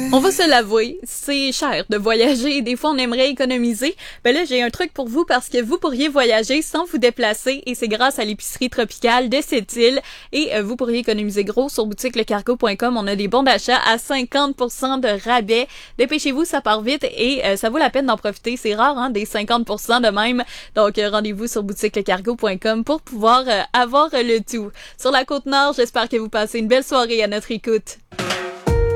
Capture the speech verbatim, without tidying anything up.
On va se l'avouer, c'est cher de voyager et des fois on aimerait économiser. Ben là, j'ai un truc pour vous parce que vous pourriez voyager sans vous déplacer et c'est grâce à l'épicerie tropicale de cette île. Et euh, vous pourriez économiser gros sur boutique le cargo point com. On a des bons d'achat à cinquante pour cent de rabais. Dépêchez-vous, ça part vite et euh, ça vaut la peine d'en profiter. C'est rare, hein, des cinquante pour cent de même. Donc euh, rendez-vous sur boutique le cargo point com pour pouvoir euh, avoir euh, le tout. Sur la Côte-Nord, j'espère que vous passez une belle soirée à notre écoute.